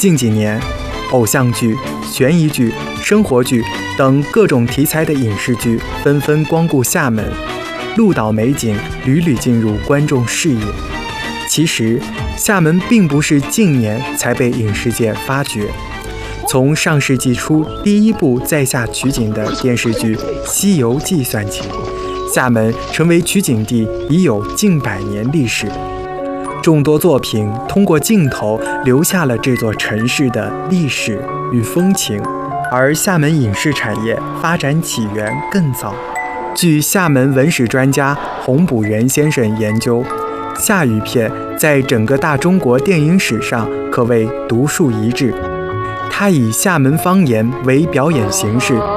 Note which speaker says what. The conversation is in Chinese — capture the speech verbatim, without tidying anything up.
Speaker 1: 近几年，偶像剧、悬疑剧、生活剧等各种题材的影视剧纷纷光顾厦门，鹿岛美景屡屡进入观众视野。其实，厦门并不是近年才被影视界发掘。从上世纪初第一部在厦取景的电视剧《西游记》算起，厦门成为取景地已有近百年历史。众多作品通过镜头留下了这座城市的历史与风情，而厦门影视产业发展起源更早。据厦门文史专家洪补元先生研究，厦语片在整个大中国电影史上可谓独树一帜。他以厦门方言为表演形式，